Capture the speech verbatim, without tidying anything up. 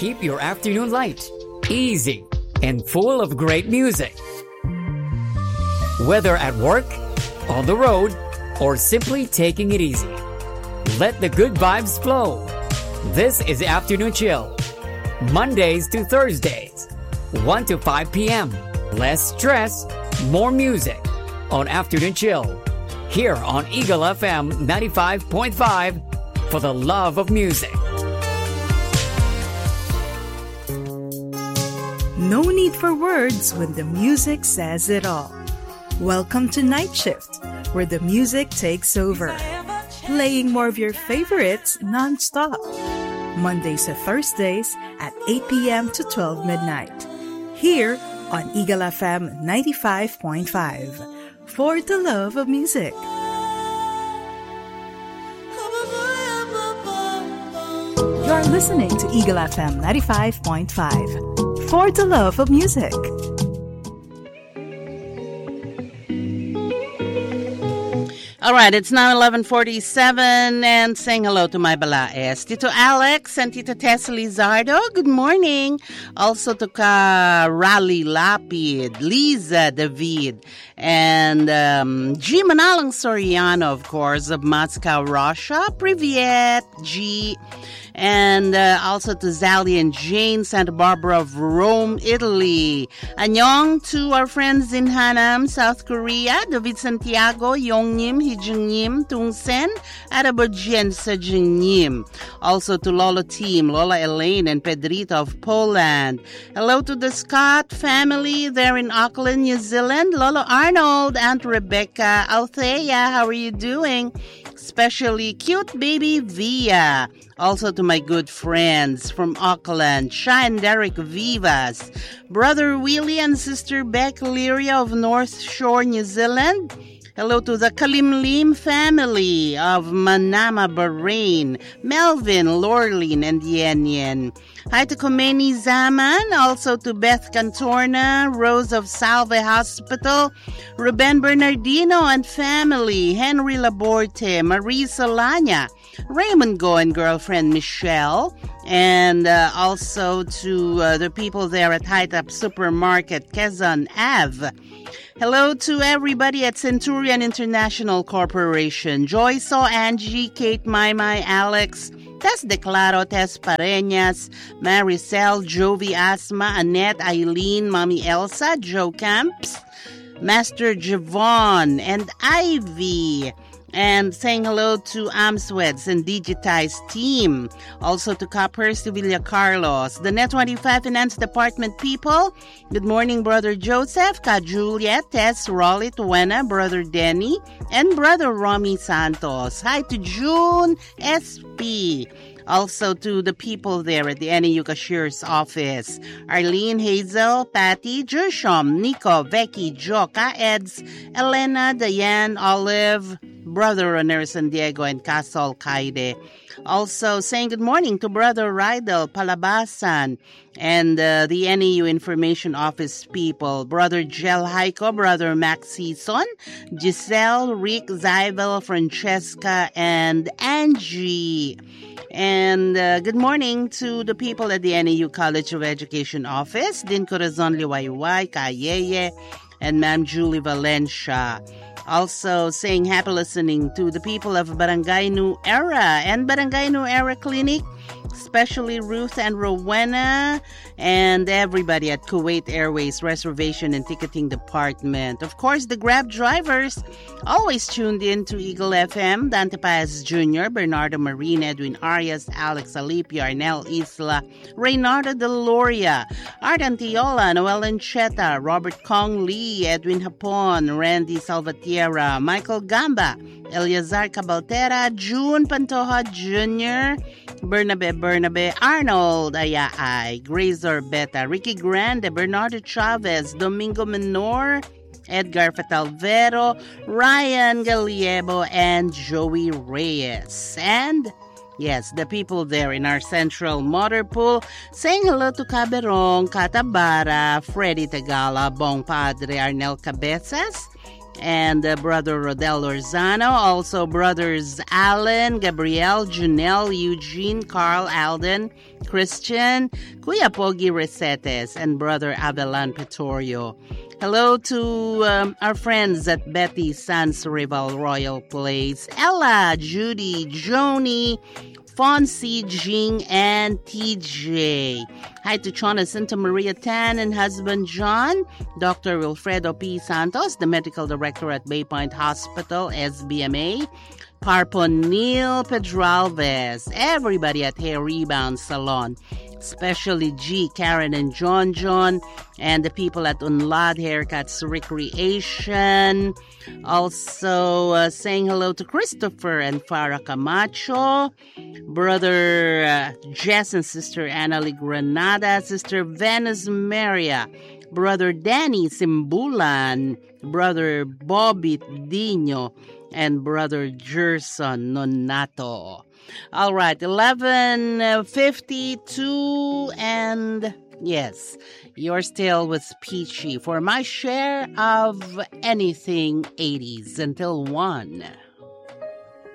keep your afternoon light, easy, and full of great music. Whether at work, on the road, or simply taking it easy, let the good vibes flow. This is Afternoon Chill, Mondays to Thursdays, one to five p.m. Less stress, more music on Afternoon Chill, here on Eagle F M ninety-five point five, for the love of music. No need for words when the music says it all. Welcome to Night Shift, where the music takes over, playing more of your favorites non-stop. Mondays to Thursdays at eight p.m. to twelve midnight. Here on Eagle F M ninety-five point five, for the love of music. You're listening to Eagle F M ninety-five point five, for the love of music. All right, it's now eleven forty-seven, and saying hello to my balaes, Tito Alex and Tito Tess Lizardo. Good morning. Also to Ka Rally Lapid, Liza David, and um, G. Manalang Soriano, of course, of Moscow, Russia. Privyet, G. And uh, also to Zally and Jane, Santa Barbara of Rome, Italy. Annyeong to our friends in Hanam, South Korea. David Santiago, Yongnim, Hijungnim, Tungsen, Arabodjen Sajungnim. Also to Lolo Team, Lola Elaine and Pedrito of Poland. Hello to the Scott family there in Auckland, New Zealand. Lolo Arnold, Aunt Rebecca, Althea, how are you doing? Especially cute baby Via. Also to my good friends from Auckland, Sha and Derek Vivas, Brother Willie and Sister Beck Lyria of North Shore, New Zealand. Hello to the Kalimlim family of Manama, Bahrain, Melvin, Lorlene, and Yen Yen. Hi to Khomeini Zaman, also to Beth Cantorna, Rose of Salve Hospital, Ruben Bernardino and family, Henry Laborte, Marie Solana, Raymond Go and girlfriend Michelle, and uh, also to uh, the people there at High Top Supermarket, Quezon Ave. Hello to everybody at Centurion International Corporation, Joyce, Angie, Kate, Maymay, Alex, Tess Declaro, Tess Pareñas, Maricel, Jovi, Asma, Annette, Eileen, Mommy Elsa, Joe Camps, Master Javon, and Ivy. And saying hello to Amsweds and Digitize team. Also to Coppers, to Villa Carlos. The Net twenty-five Finance Department people. Good morning, Brother Joseph, Ka Juliet, Tess, Rolly, Tuena, Brother Denny, and Brother Romy Santos. Hi to June S P. Also to the people there at the N A U Cashier's office. Arlene, Hazel, Patty, Jershom, Nico, Becky, Joka, Eds, Elena, Diane, Olive, Brother Roner San Diego, and Casol Kaide. Also saying good morning to Brother Rydel, Palabasan, and uh, the N A U Information Office people. Brother Gel Heiko, Brother Max Season, Giselle, Rick, Zybel, Francesca, and Angie. And uh, good morning to the people at the N A U College of Education office, Din Corazon Liwayway, Kayeye, and Ma'am Julie Valencia. Also saying happy listening to the people of Barangay New Era and Barangay New Era Clinic, especially Ruth and Rowena, and everybody at Kuwait Airways Reservation and Ticketing Department. Of course, the Grab drivers, always tuned in to Eagle F M, Dante Paez Junior, Bernardo Marine, Edwin Arias, Alex Alipio, Arnel Isla, Reynardo De Loria, Art Antiola, Noel Encheta, Robert Kong Lee, Edwin Hapon, Randy Salvatierra, Michael Gamba, Eleazar Cabaltera, June Pantoja Junior, Bernabe Bernabe, Arnold Ayaay, Grazer Beta, Ricky Grande, Bernardo Chavez, Domingo Menor, Edgar Fatalvero, Ryan Galiebo, and Joey Reyes. And yes, the people there in our central motor pool, saying hello to Caberong, Catabara, Freddy Tagala, Bong Padre, Arnel Cabezas, and uh, Brother Rodel Lorzano. Also, Brothers Alan, Gabriel, Junel, Eugene, Carl, Alden, Christian, Kuya Pogi Resetes, and Brother Abelan Petorio. Hello to um, our friends at Betty Sans Rival Royal Place, Ella, Judy, Joni, Fonzie, Jing, and T J. Hi to Chona Santa Maria Tan and husband John, Doctor Wilfredo P. Santos, the medical director at Bay Point Hospital, S B M A, Parpon Neil Pedralves, everybody at Hair Rebound Salon, especially G, Karen, and John John, and the people at Unlad Haircuts Recreation. Also uh, saying hello to Christopher and Farah Camacho, Brother uh, Jess and Sister Annalie Granada, Sister Venice Maria, Brother Danny Simbulan, Brother Bobby Dino, and Brother Gerson Nonato. All right, eleven fifty-two, and yes, you're still with Peachy for my share of anything eighties until one.